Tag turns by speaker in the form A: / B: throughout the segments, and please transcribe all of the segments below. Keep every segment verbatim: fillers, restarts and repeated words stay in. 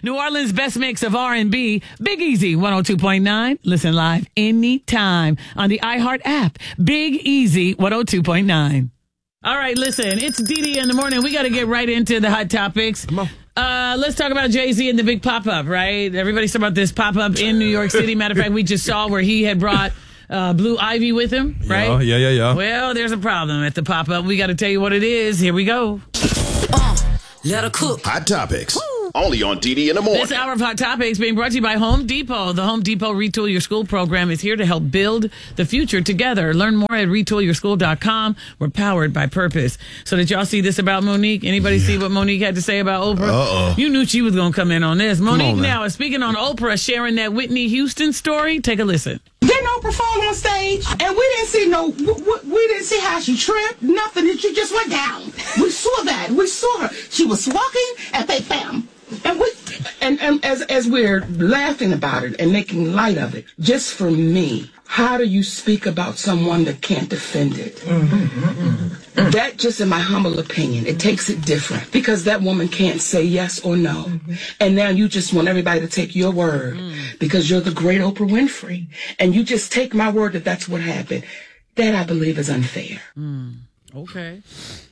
A: New Orleans' best mix of R and B, Big Easy, one oh two point nine. Listen live anytime on the iHeart app. Big Easy, one oh two point nine. All right, listen, it's D D in the morning. We got to get right into the hot topics. Come on. Uh, let's talk about Jay-Z and the big pop-up, right? Everybody's talking about this pop-up in New York City. Matter of fact, we just saw where he had brought uh, Blue Ivy with him, right?
B: Yeah, yeah, yeah, yeah.
A: Well, there's a problem at the pop-up. We got to tell you what it is. Here we go.
C: Uh, let her cook.
D: Hot Topics. Woo. Only on D D in the morning.
A: This hour of Hot Topics being brought to you by Home Depot. The Home Depot Retool Your School program is here to help build the future together. Learn more at retool your school dot com. We're powered by purpose. So did y'all see this about Monique? Anybody yeah. see what Monique had to say about Oprah?
B: Uh-oh.
A: You knew she was going to come in on this. Monique
B: on,
A: now is speaking on Oprah, sharing that Whitney Houston story. Take a listen.
E: Didn't Oprah fall on stage? And we didn't see no, we, we didn't see how she tripped, nothing. She just went down. We saw that. We saw her. She was walking and they bam. And we, and, and as as we're laughing about it and making light of it, just for me, how do you speak about someone that can't defend it? Mm-hmm, mm-hmm, mm-hmm. That, just in my humble opinion, it takes it different because that woman can't say yes or no. Mm-hmm. And now you just want everybody to take your word mm. because you're the great Oprah Winfrey. And you just take my word that that's what happened. That, I believe, is unfair.
A: Mm. Okay.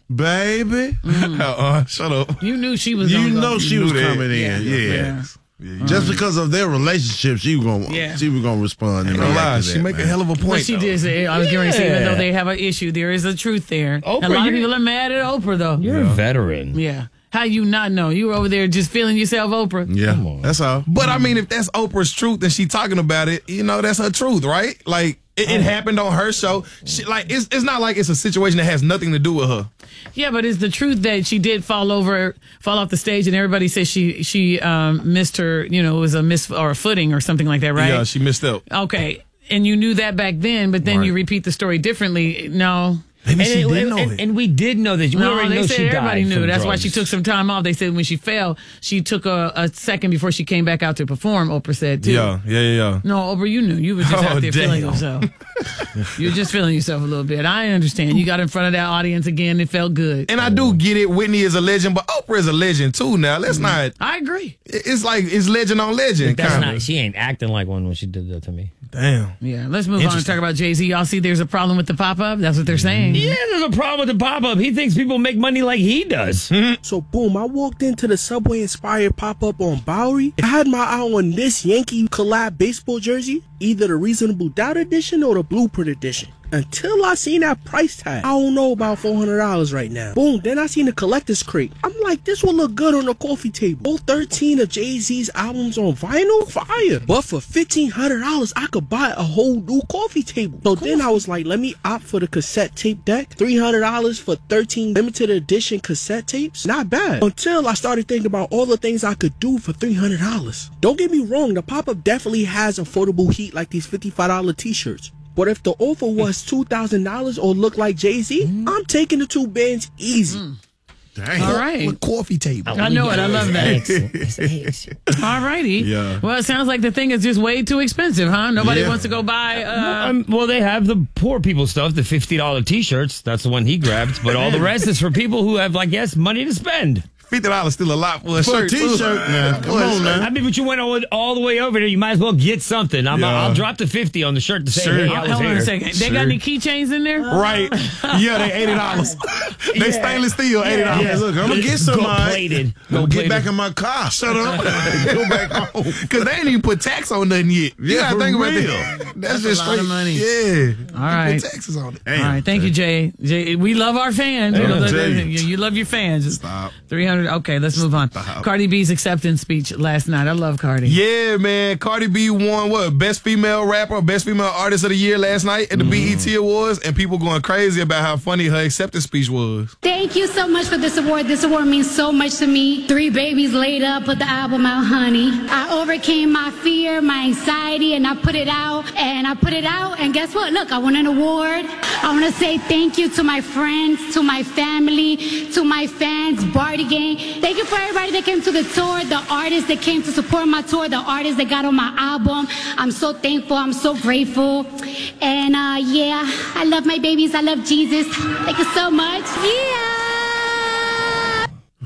B: Baby.
A: Mm.
B: uh, shut up.
A: You knew she was
F: You
A: gonna
F: know
A: go.
F: she
B: You
F: was
B: knew that.
F: coming in.
A: Yeah.
F: Yeah.
A: Yeah.
F: yeah. Just
A: Um,
F: because of their relationship, she was gonna
A: Yeah.
F: she was gonna respond.
B: Ain't
F: And
B: no
F: react
B: lie.
F: to
B: She
F: that,
B: make
F: man.
B: a hell of a point.
A: But she
B: though.
A: did say, I was going to say, even
G: Yeah.
A: though they have an issue, there is a truth there.
G: Oprah,
A: a lot of
G: you're-
A: people are mad at Oprah, though.
G: You're a veteran.
A: Yeah. How you not know? You were over there just feeling yourself, Oprah.
F: Yeah,
G: Come on.
F: that's all.
B: But I mean, if that's Oprah's truth and she talking about it, you know, that's her truth, right? Like it, it happened on her show. She, like it's it's not like it's a situation that has nothing to do with her.
A: Yeah, but it's the truth that she did fall over, fall off the stage, and everybody says she she um, missed her, you know, it was a miss or a footing or something like that, right?
B: Yeah, she missed out.
A: Okay, and you knew that back then, but then
B: Right.
A: you repeat the story differently. No.
B: Maybe
G: And,
B: she
G: it-
B: didn't know
G: and,
B: it.
G: and we did know that. We
A: No,
G: already
A: they
G: know
A: said
G: she
A: everybody
G: died
A: knew.
G: from
A: That's why
G: drugs.
A: she took some time off. They said when she fell, she took a, a second before she came back out to perform, Oprah said, too.
B: Yeah, yeah, yeah, yeah.
A: No, Oprah, you knew. You were just
B: Oh,
A: out there feeling
B: damn.
A: yourself. You were just feeling yourself a little bit. I understand. You got in front of that audience again. It felt good.
B: And I do get it. Whitney is a legend, but Oprah is a legend too. Now let's not.
A: I agree.
B: It's like it's legend on legend.
G: That's
B: kinda.
G: not. She ain't acting like one when she did that to me.
B: Damn.
A: Yeah, let's move on and talk about Jay-Z. Y'all see there's a problem with the pop-up? That's what they're saying.
G: Yeah, there's a problem with the pop-up. He thinks people make money like he does.
H: So boom, I walked into the Subway inspired pop-up on Bowery. I had my eye on this Yankee collab baseball jersey, either the Reasonable Doubt edition or the Blueprint edition. Until I seen that price tag. I don't know about four hundred dollars right now. Boom, then I seen the collector's crate. I'm like, this will look good on the coffee table. All thirteen of Jay-Z's albums on vinyl? Fire. But for fifteen hundred dollars, I could buy a whole new coffee table. So then I was like, let me opt for the cassette tape deck. three hundred dollars for thirteen limited edition cassette tapes? Not bad. Until I started thinking about all the things I could do for three hundred dollars. Don't get me wrong, the pop-up definitely has affordable heat like these fifty-five dollar t-shirts. But if the offer was two thousand dollars or look like Jay-Z, mm. I'm taking the two bands easy. Mm.
F: Dang.
A: All right.
B: With coffee table.
A: I know it. I love that.
G: It's eggs.
A: All righty.
B: Yeah.
A: Well, it sounds like the thing is just way too expensive, huh? Nobody
B: Yeah.
A: wants to go buy. Uh,
G: Um, well, they have the poor people stuff, the fifty dollar t-shirts. That's the one he grabbed. But all the rest is for people who have, I guess, money to spend.
B: Fifty dollars still a lot for a
F: For a
B: shirt. too.
F: t-shirt, man. Come on, man.
G: I mean, but you went all, all the way over there. You might as well get something. I'm,
B: Yeah.
G: I'll drop the fifty on the shirt to say,
B: Sure.
G: hey, I was
A: hold on
G: here.
A: a second. They got
B: Sure.
A: any keychains in there?
B: Right. Yeah, they eighty dollars. They
G: Yeah.
B: stainless steel, eighty dollars.
F: Yeah, look, I'm gonna get some.
G: Gold
F: mine.
G: plated.
F: Go
G: Gold
F: get
G: plated.
F: back in my car. Shut up. Go back home.
B: Because they ain't even put tax on nothing yet. You
F: Yeah,
B: gotta
F: for
B: think about
F: real.
B: that. That's,
A: That's
B: just
A: a lot
B: straight
A: of money.
B: Yeah.
A: All right.
B: They put taxes on it.
A: All right. Thank you, Jay. Jay. We love our fans. You, know,
F: Jay.
A: you, you love your fans.
B: Stop.
A: three hundred. Okay, let's move on.
B: Stop.
A: Cardi B's acceptance speech last night. I love Cardi.
B: Yeah, man. Cardi B won what? Best female rapper, best female artist of the year last night at the B E T Awards, and people going crazy about how funny her acceptance speech was.
I: Thank you so much for this award. This award means so much to me. Three babies later, put the album out, honey. I overcame my fear, my anxiety, and I put it out, and I put it out, and guess what? Look, I won an award. I want to say thank you to my friends, to my family, to my fans, Barty Gang. Thank you for everybody that came to the tour, the artists that came to support my tour, the artists that got on my album. I'm so thankful. I'm so grateful. And uh, yeah, I love my babies. I love Jesus. Thank you so much. Yeah.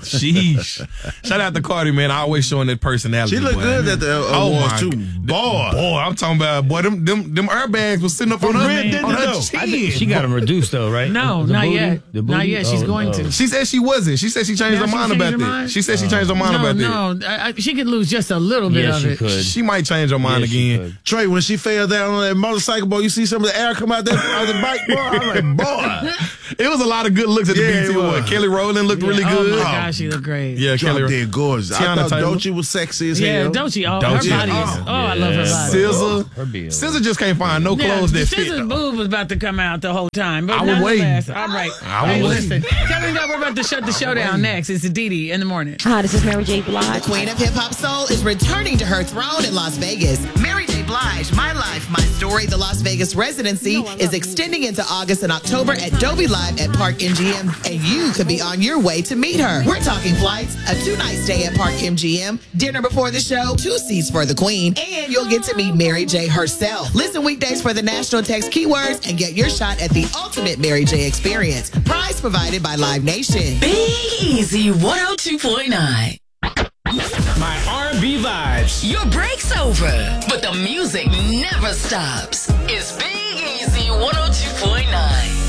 B: Sheesh. Shout out to Cardi, man. I always showing that personality.
F: She look
B: boy.
F: good at the uh,
B: Oh,
F: awards
B: my
F: too.
B: God.
F: Boy.
B: Boy, I'm talking about, boy, them them, them airbags was sitting up on her,
F: red, didn't
B: on
F: it,
B: her
F: though?
B: chin.
G: I think she got them reduced though, right?
A: No,
G: The
A: not
G: booty?
A: yet.
G: The
A: Not
G: booty?
A: yet. She's
G: Oh,
A: going
G: oh.
A: to.
B: She said she wasn't. She said she changed
A: Now
B: her
A: she
B: mind
A: changed
B: about
A: her
B: that.
A: mind?
B: She said she changed her mind
A: no,
B: about that.
A: no, I, I, she could lose just a little bit
G: Yeah,
A: of
G: she
A: it.
G: could.
B: She might change her mind
G: Yeah, she
B: again.
G: could.
F: Trey, when she fell down on that motorcycle, boy, you see some of the air come out that out the bike, boy. I'm like, boy.
B: It was a lot of good looks at the
F: Yeah,
B: B E T
F: it
B: Awards.
F: was.
B: Kelly Rowland looked really
A: Oh
B: good.
A: my gosh, she looked great.
B: Yeah,
F: Drop
B: Kelly.
F: dead gorgeous. I
B: Tiana
F: thought
B: Taylor.
F: Doechii was sexy as
A: Yeah,
F: hell.
A: Doechii. Oh,
B: Doechii.
A: her body is.
F: Oh,
A: Oh, I love her body.
B: S Z
G: Her B
B: A.
G: L.
B: S Z A just can't find no clothes that fit.
A: Scissor's boob was about to come out the whole time. But
B: I was waiting.
A: nonetheless, all right.
B: I was
A: Hey,
B: waiting.
A: listen. Tell me that we're about to shut the show down next. It's Didi in the morning.
J: Hi, this is Mary J. Blige.
K: The queen of hip hop soul is returning to her throne in Las Vegas. Mary J. Blige, My Life, My Story, the Las Vegas residency is extending into August and October at Dolby Live at Park M G M, and you could be on your way to meet her. We're talking flights, a two-night stay at Park M G M, dinner before the show, two seats for the queen, and you'll get to meet Mary J. herself. Listen weekdays for the national text keywords and get your shot at the ultimate Mary J. experience. Prize provided by Live Nation.
C: Big Easy one oh two point nine.
L: My R and B vibes.
C: Your break's over, but the music never stops. It's Big Easy one oh two point nine.